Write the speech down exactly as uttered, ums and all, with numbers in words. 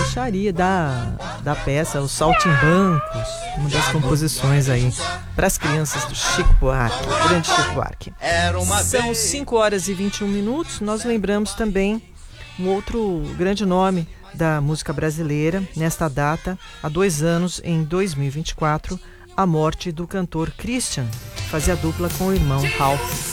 baixaria da, da peça Os Saltimbancos, uma das composições aí para as crianças do Chico Buarque, grande Chico Buarque. São cinco horas e vinte e um minutos. Nós lembramos também um outro grande nome da música brasileira nesta data, há dois anos, em dois mil e vinte e quatro, a morte do cantor Christian, que fazia dupla com o irmão Ralph.